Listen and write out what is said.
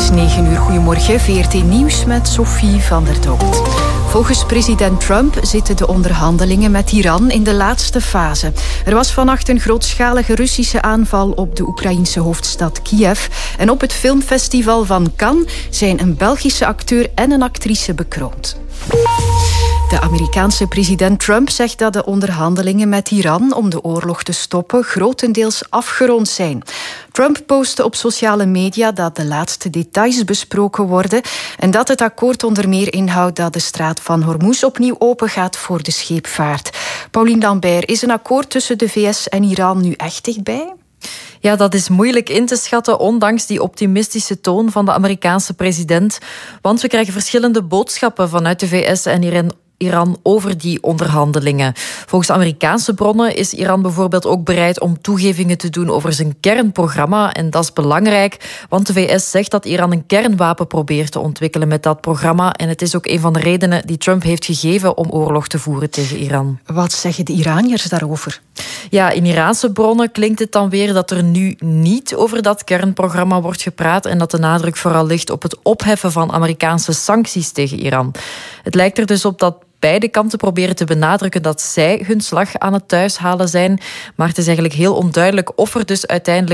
is 9 uur. Goedemorgen, VRT Nieuws met Sophie van der Dood. Volgens president Trump zitten de onderhandelingen met Iran in de laatste fase. Er was vannacht een grootschalige Russische aanval op de Oekraïense hoofdstad Kiev. En op het filmfestival van Cannes zijn een Belgische acteur en een actrice bekroond. De Amerikaanse president Trump zegt dat de onderhandelingen met Iran om de oorlog te stoppen grotendeels afgerond zijn. Trump postte op sociale media dat de laatste details besproken worden en dat het akkoord onder meer inhoudt dat de straat van Hormuz opnieuw open gaat voor de scheepvaart. Pauline Lambert, is een akkoord tussen de VS en Iran nu echt dichtbij? Ja, dat is moeilijk in te schatten, ondanks die optimistische toon van de Amerikaanse president. Want we krijgen verschillende boodschappen vanuit de VS en Iran over die onderhandelingen. Volgens Amerikaanse bronnen is Iran bijvoorbeeld ook bereid om toegevingen te doen over zijn kernprogramma. En dat is belangrijk, want de VS zegt dat Iran een kernwapen probeert te ontwikkelen met dat programma. En het is ook een van de redenen die Trump heeft gegeven om oorlog te voeren tegen Iran. Wat zeggen de Iraniërs daarover? Ja, in Iraanse bronnen klinkt het dan weer dat er nu niet over dat kernprogramma wordt gepraat en dat de nadruk vooral ligt op het opheffen van Amerikaanse sancties tegen Iran. Het lijkt er dus op dat beide kanten proberen te benadrukken dat zij hun slag aan het thuishalen zijn. Maar het is eigenlijk heel onduidelijk of er dus uiteindelijk